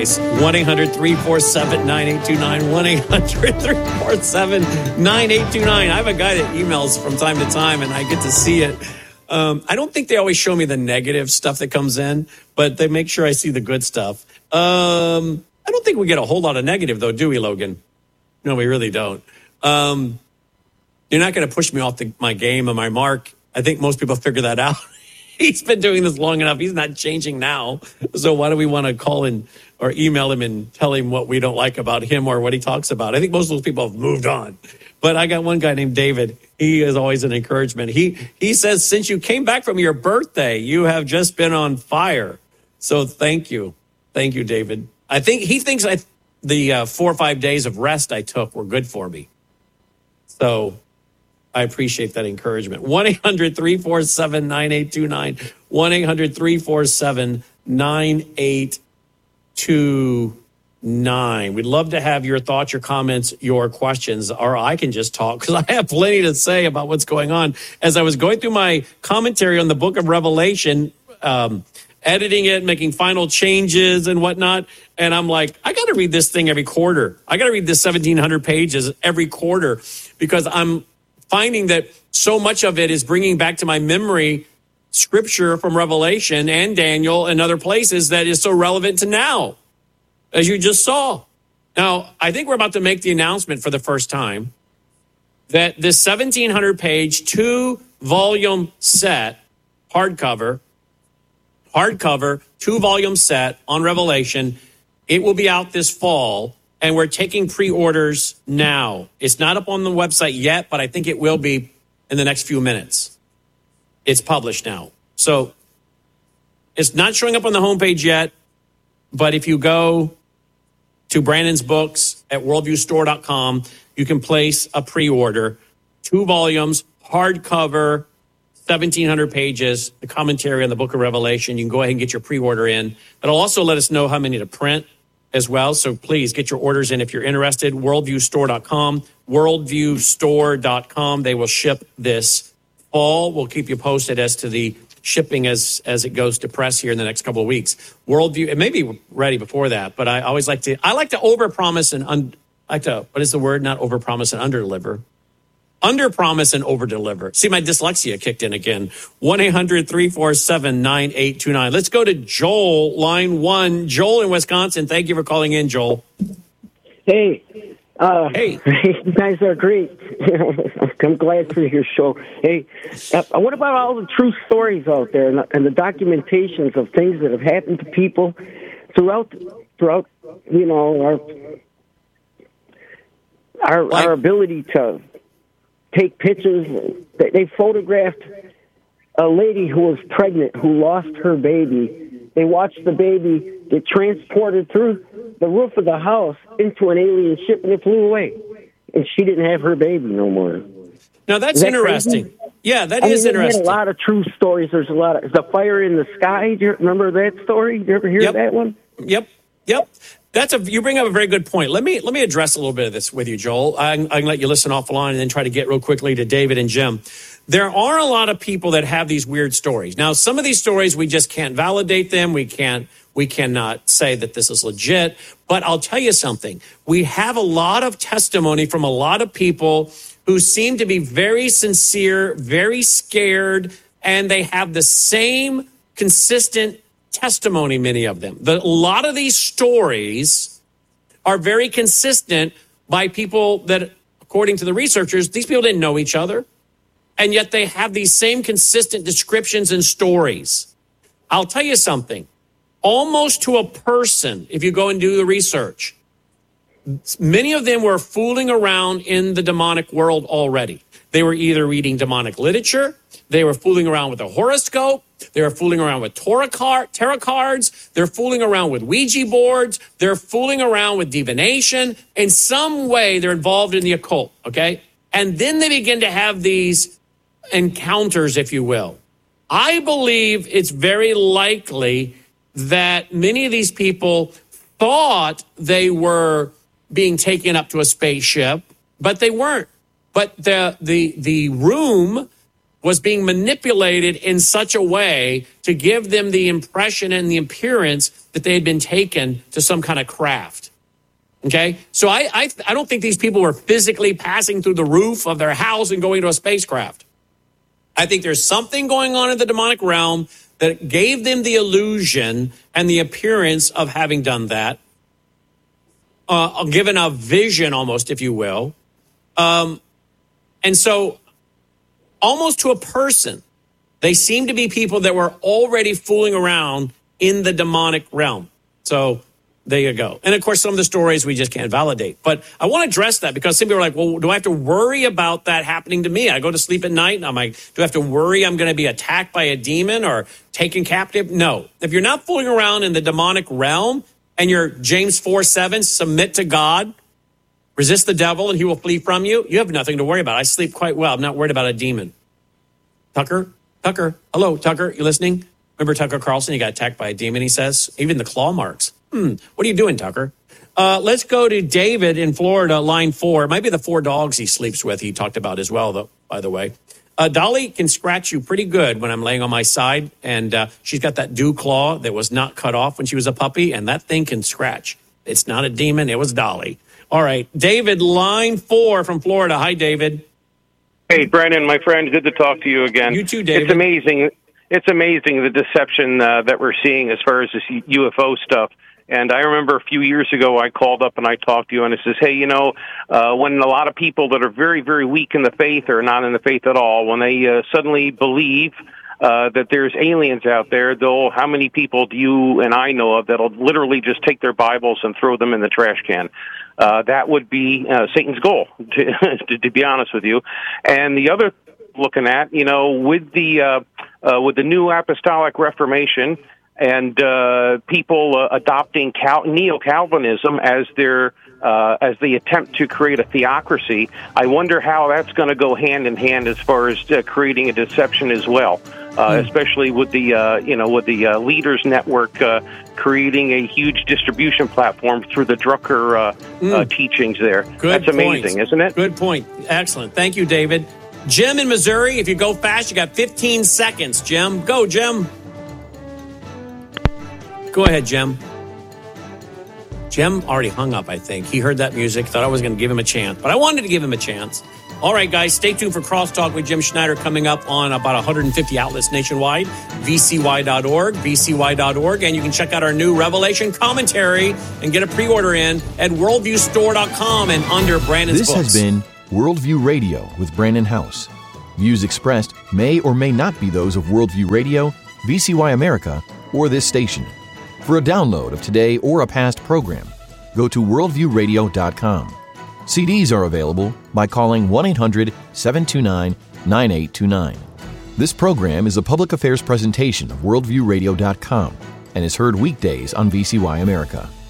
place. 1-800-347-9829. 1-800-347-9829. I have a guy that emails from time to time, and I get to see it. I don't think they always show me the negative stuff that comes in, but they make sure I see the good stuff. I don't think we get a whole lot of negative, though, do we, Logan? No, we really don't. You're not going to push me off my game and my mark. I think most people figure that out. He's been doing this long enough. He's not changing now. So why do we want to call in or email him and tell him what we don't like about him or what he talks about? I think most of those people have moved on. But I got one guy named David. He is always an encouragement. He says, since you came back from your birthday, you have just been on fire. So thank you. Thank you, David. I think he thinks the 4 or 5 days of rest I took were good for me. So I appreciate that encouragement. 1-800-347-9829. 1-800-347-9829. We'd love to have your thoughts, your comments, your questions, or I can just talk because I have plenty to say about what's going on. As I was going through my commentary on the book of Revelation, editing it, making final changes and whatnot, and I'm like, I got to read this thing every quarter. I got to read this 1,700 pages every quarter because I'm finding that so much of it is bringing back to my memory scripture from Revelation and Daniel and other places that is so relevant to now, as you just saw. Now, I think we're about to make the announcement for the first time that this 1,700-page, 2-volume set, hardcover, 2-volume set on Revelation, it will be out this fall. And we're taking pre-orders now. It's not up on the website yet, but I think it will be in the next few minutes. It's published now. So it's not showing up on the homepage yet, but if you go to Brandon's Books at worldviewstore.com, you can place a pre-order. 2 volumes, hardcover, 1,700 pages, the commentary on the book of Revelation. You can go ahead and get your pre-order in. It'll also let us know how many to print as well. So please get your orders in if you're interested. Worldviewstore.com, worldviewstore.com. They will ship this fall. We'll keep you posted as to the shipping as it goes to press here in the next couple of weeks. Worldview, it may be ready before that, but I always like to overpromise and what is the word? Not overpromise and underdeliver. Underpromise and overdeliver. See, my dyslexia kicked in again. 1-800-347-9829. Let's go to Joel, line 1. Joel in Wisconsin. Thank you for calling in, Joel. Hey. Hey. You guys are great. I'm glad for your show. Hey, what about all the true stories out there and the documentations of things that have happened to people throughout our ability to take pictures? They photographed a lady who was pregnant who lost her baby. They watched the baby get transported through the roof of the house into an alien ship, and it flew away. And she didn't have her baby no more. Now, that's interesting. Crazy? Yeah, that is interesting. There's a lot of true stories. There's a lot of the fire in the sky. Do you remember that story? Did you ever hear that one? Yep. You bring up a very good point. Let me address a little bit of this with you, Joel. I can let you listen off the line and then try to get real quickly to David and Jim. There are a lot of people that have these weird stories. Now, some of these stories, we just can't validate them. We cannot say that this is legit. But I'll tell you something. We have a lot of testimony from a lot of people who seem to be very sincere, very scared, and they have the same consistent testimony, many of them. A lot of these stories are very consistent by people that, according to the researchers, these people didn't know each other, and yet they have these same consistent descriptions and stories. I'll tell you something. Almost to a person, if you go and do the research, many of them were fooling around in the demonic world already. They were either reading demonic literature, they were fooling around with a horoscope, they were fooling around with tarot cards, they're fooling around with Ouija boards, they're fooling around with divination. In some way, they're involved in the occult, okay? And then they begin to have these encounters, if you will. I believe it's very likely that many of these people thought they were being taken up to a spaceship, but they weren't. But the room was being manipulated in such a way to give them the impression and the appearance that they had been taken to some kind of craft. Okay? So I don't think these people were physically passing through the roof of their house and going to a spacecraft. I think there's something going on in the demonic realm that gave them the illusion and the appearance of having done that, given a vision almost, if you will. And so almost to a person, they seem to be people that were already fooling around in the demonic realm. So there you go. And of course, some of the stories we just can't validate. But I want to address that because some people are like, well, do I have to worry about that happening to me? I go to sleep at night and I'm like, do I have to worry I'm going to be attacked by a demon or taken captive? No. If you're not fooling around in the demonic realm and you're James 4:7, submit to God, resist the devil and he will flee from you, you have nothing to worry about. I sleep quite well. I'm not worried about a demon. Tucker, hello, Tucker, you listening? Remember Tucker Carlson? He got attacked by a demon, he says. Even the claw marks. What are you doing, Tucker? Let's go to David in Florida, line 4. It might be the 4 dogs he sleeps with. He talked about as well, though, by the way. Dolly can scratch you pretty good when I'm laying on my side. And she's got that dew claw that was not cut off when she was a puppy. And that thing can scratch. It's not a demon. It was Dolly. All right. David, line 4 from Florida. Hi, David. Hey, Brandon, my friend. Good to talk to you again. You too, David. It's amazing. It's amazing the deception that we're seeing as far as this UFO stuff. And I remember a few years ago, I called up and I talked to you, and it says, hey, when a lot of people that are very, very weak in the faith or not in the faith at all, when they suddenly believe that there's aliens out there, how many people do you and I know of that'll literally just take their Bibles and throw them in the trash can? That would be Satan's goal, to be honest with you. And the other looking at, with the new apostolic reformation and people adopting neo-Calvinism as they attempt to create a theocracy, I wonder how that's going to go hand in hand as far as creating a deception as well, especially with the Leaders Network creating a huge distribution platform through the Drucker teachings there. Good That's amazing, isn't it? Good point. Excellent. Thank you, David. Jim in Missouri, if you go fast, you got 15 seconds, Jim. Go, Jim. Go ahead, Jim. Jim already hung up, I think. He heard that music, thought I was going to give him a chance, but I wanted to give him a chance. All right, guys, stay tuned for Crosstalk with Jim Schneider coming up on about 150 outlets nationwide, vcy.org, and you can check out our new Revelation commentary and get a pre-order in at worldviewstore.com and under Brandon's This books. has been Worldview Radio with Brandon House. Views expressed may or may not be those of Worldview Radio, VCY America, or this station. For a download of today or a past program, go to worldviewradio.com. CDs are available by calling 1-800-729-9829. This program is a public affairs presentation of worldviewradio.com and is heard weekdays on VCY America.